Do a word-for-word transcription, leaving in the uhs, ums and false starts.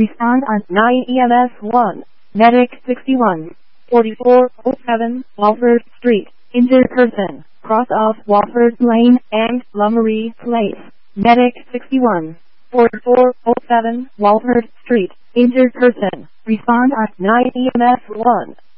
Respond on nine E M S one. Medic sixty-one. forty-four oh seven Walford Street. Injured person. Cross off Walford Lane and Lummery Place. Medic sixty-one. forty-four oh seven Walford Street. Injured person. Respond on nine E M S one.